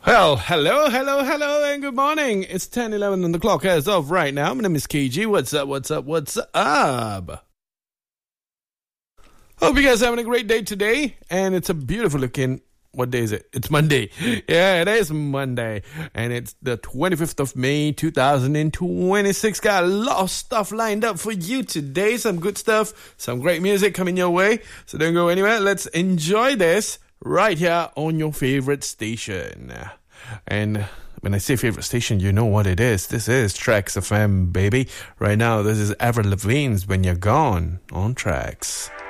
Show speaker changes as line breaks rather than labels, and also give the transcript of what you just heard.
Well, hello, and good morning. It's 10:11 on the clock as of right now. My name is KG. What's up? Hope you guys are having a great day today, and it's a beautiful looking, what day is it? It's Monday. Yeah, it is Monday, and it's the 25th of May, 2026. Got a lot of stuff lined up for you today. Some good stuff, some great music coming your way, so don't go anywhere. Let's enjoy this right here on your favorite station. And when I say favorite station, you know what it is. This is Trax FM, baby. Right now, this is Avril Lavigne's When You're Gone on Trax.